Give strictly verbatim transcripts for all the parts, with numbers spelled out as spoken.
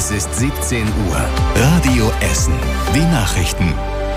Es ist siebzehn Uhr. Radio Essen. Die Nachrichten.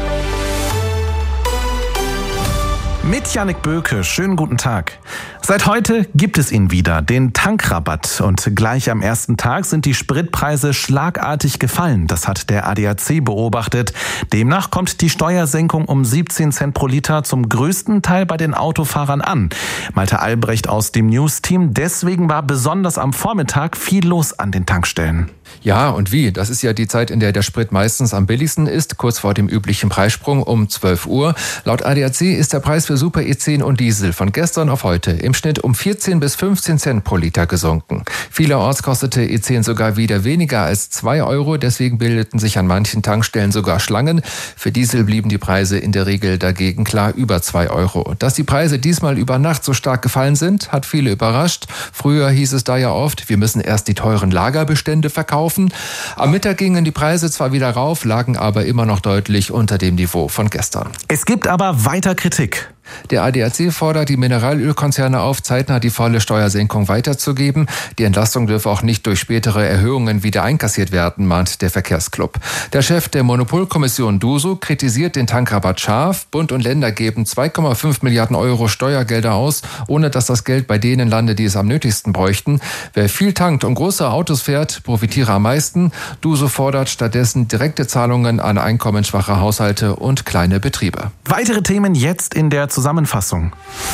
Mit Jannik Böke, schönen guten Tag. Seit heute gibt es ihn wieder, den Tankrabatt. Und gleich am ersten Tag sind die Spritpreise schlagartig gefallen. Das hat der A D A C beobachtet. Demnach kommt die Steuersenkung um siebzehn Cent pro Liter zum größten Teil bei den Autofahrern an. Malte Albrecht aus dem News-Team. Deswegen war besonders am Vormittag viel los an den Tankstellen. Ja, und wie? Das ist ja die Zeit, in der der Sprit meistens am billigsten ist, kurz vor dem üblichen Preissprung um zwölf Uhr. Laut A D A C ist der Preis für Super E zehn und Diesel von gestern auf heute im Schnitt um vierzehn bis fünfzehn Cent pro Liter gesunken. Vielerorts kostete E zehn sogar wieder weniger als zwei Euro, deswegen bildeten sich an manchen Tankstellen sogar Schlangen. Für Diesel blieben die Preise in der Regel dagegen klar über zwei Euro. Dass die Preise diesmal über Nacht so stark gefallen sind, hat viele überrascht. Früher hieß es da ja oft, wir müssen erst die teuren Lagerbestände verkaufen. Am Mittag gingen die Preise zwar wieder rauf, lagen aber immer noch deutlich unter dem Niveau von gestern. Es gibt aber weiter Kritik. Der A D A C fordert die Mineralölkonzerne auf, zeitnah die volle Steuersenkung weiterzugeben. Die Entlastung dürfe auch nicht durch spätere Erhöhungen wieder einkassiert werden, mahnt der Verkehrsclub. Der Chef der Monopolkommission DUSO kritisiert den Tankrabatt scharf. Bund und Länder geben zwei Komma fünf Milliarden Euro Steuergelder aus, ohne dass das Geld bei denen landet, die es am nötigsten bräuchten. Wer viel tankt und große Autos fährt, profitiere am meisten. DUSO fordert stattdessen direkte Zahlungen an einkommensschwache Haushalte und kleine Betriebe. Weitere Themen jetzt in der Zusammenfassung.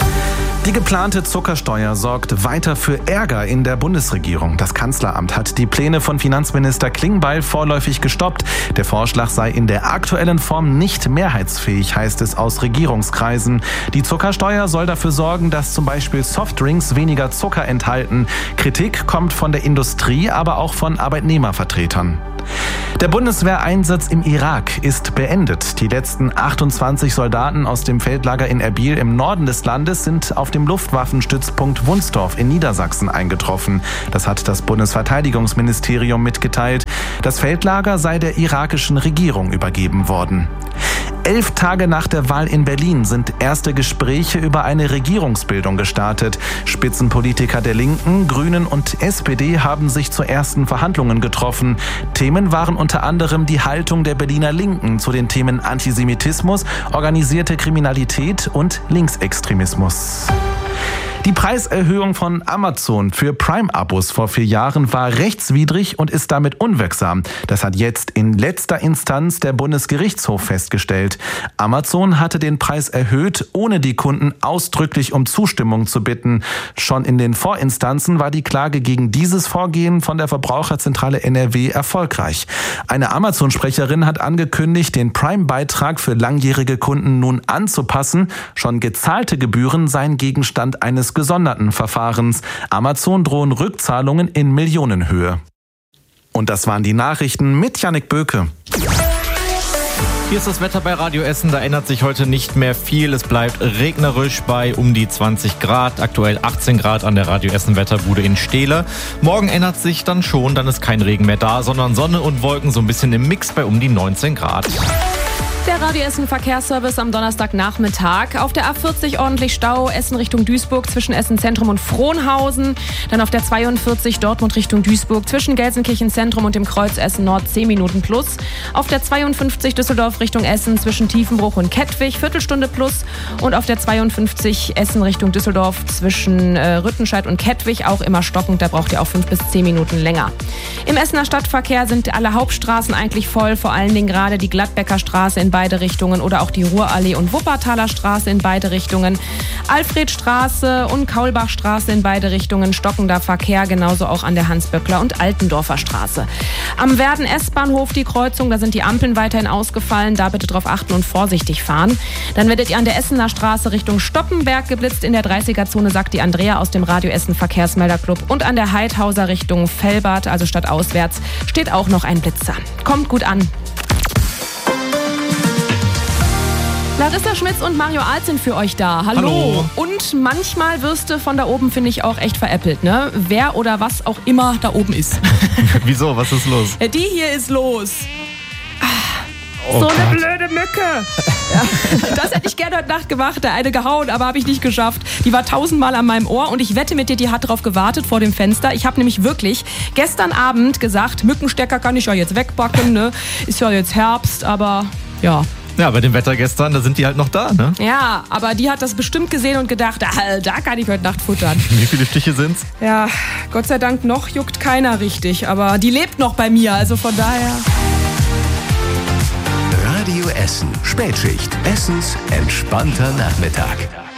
Die geplante Zuckersteuer sorgt weiter für Ärger in der Bundesregierung. Das Kanzleramt hat die Pläne von Finanzminister Klingbeil vorläufig gestoppt. Der Vorschlag sei in der aktuellen Form nicht mehrheitsfähig, heißt es aus Regierungskreisen. Die Zuckersteuer soll dafür sorgen, dass zum Beispiel Softdrinks weniger Zucker enthalten. Kritik kommt von der Industrie, aber auch von Arbeitnehmervertretern. Der Bundeswehreinsatz im Irak ist beendet. Die letzten achtundzwanzig Soldaten aus dem Feldlager in Erbil im Norden des Landes sind auf dem Luftwaffenstützpunkt Wunstorf in Niedersachsen eingetroffen. Das hat das Bundesverteidigungsministerium mitgeteilt. Das Feldlager sei der irakischen Regierung übergeben worden. Elf Tage nach der Wahl in Berlin sind erste Gespräche über eine Regierungsbildung gestartet. Spitzenpolitiker der Linken, Grünen und S P D haben sich zu ersten Verhandlungen getroffen. Themen waren unter anderem die Haltung der Berliner Linken zu den Themen Antisemitismus, organisierte Kriminalität und Linksextremismus. Die Preiserhöhung von Amazon für Prime-Abos vor vier Jahren war rechtswidrig und ist damit unwirksam. Das hat jetzt in letzter Instanz der Bundesgerichtshof festgestellt. Amazon hatte den Preis erhöht, ohne die Kunden ausdrücklich um Zustimmung zu bitten. Schon in den Vorinstanzen war die Klage gegen dieses Vorgehen von der Verbraucherzentrale N R W erfolgreich. Eine Amazon-Sprecherin hat angekündigt, den Prime-Beitrag für langjährige Kunden nun anzupassen. Schon gezahlte Gebühren seien Gegenstand eines gesonderten Verfahrens. Amazon drohen Rückzahlungen in Millionenhöhe. Und das waren die Nachrichten mit Jannik Böke. Hier ist das Wetter bei Radio Essen. Da ändert sich heute nicht mehr viel. Es bleibt regnerisch bei um die zwanzig Grad. Aktuell achtzehn Grad an der Radio Essen Wetterbude in Steele. Morgen ändert sich dann schon. Dann ist kein Regen mehr da, sondern Sonne und Wolken so ein bisschen im Mix bei um die neunzehn Grad. Der Radio Essen Verkehrsservice am Donnerstagnachmittag. Auf der A vierzig ordentlich Stau, Essen Richtung Duisburg zwischen Essen Zentrum und Frohnhausen. Dann auf der zweiundvierzig Dortmund Richtung Duisburg zwischen Gelsenkirchen Zentrum und dem Kreuz Essen Nord zehn Minuten plus. Auf der zweiundfünfzig Düsseldorf Richtung Essen zwischen Tiefenbruch und Kettwig Viertelstunde plus. Und auf der zweiundfünfzig Essen Richtung Düsseldorf zwischen äh, Rüttenscheid und Kettwig auch immer stockend. Da braucht ihr auch fünf bis zehn Minuten länger. Im Essener Stadtverkehr sind alle Hauptstraßen eigentlich voll. Vor allen Dingen gerade die Gladbecker Straße in beide Richtungen oder auch die Ruhrallee und Wuppertaler Straße in beide Richtungen. Alfredstraße und Kaulbachstraße in beide Richtungen, stockender Verkehr, genauso auch an der Hans-Böckler und Altendorfer Straße. Am Werden-S-Bahnhof die Kreuzung, da sind die Ampeln weiterhin ausgefallen, da bitte drauf achten und vorsichtig fahren. Dann werdet ihr an der Essener Straße Richtung Stoppenberg geblitzt, in der dreißiger-Zone, sagt die Andrea aus dem Radio Essen Verkehrsmelderclub. Und an der Heidhauser Richtung Fellbad, also stadtauswärts, steht auch noch ein Blitzer. Kommt gut an. Larissa Schmitz und Mario Alt sind für euch da. Hallo. Hallo. Und manchmal wirst du von da oben, finde ich, auch echt veräppelt, ne? Wer oder was auch immer da oben ist. Wieso? Was ist los? Die hier ist los. Ah, oh so Gott. eine blöde Mücke. Ja, das hätte ich gerne heute Nacht gemacht, der eine gehauen, aber habe ich nicht geschafft. Die war tausendmal an meinem Ohr und ich wette mit dir, die hat drauf gewartet vor dem Fenster. Ich habe nämlich wirklich gestern Abend gesagt, Mückenstecker kann ich ja jetzt wegbacken, ne? Ist ja jetzt Herbst, aber ja. Ja, bei dem Wetter gestern, da sind die halt noch da, ne? Ja, aber die hat das bestimmt gesehen und gedacht, ah, da kann ich heute Nacht futtern. Wie viele Stiche sind's? Ja, Gott sei Dank noch juckt keiner richtig, aber die lebt noch bei mir, also von daher... Radio Essen. Spätschicht. Essens entspannter Nachmittag.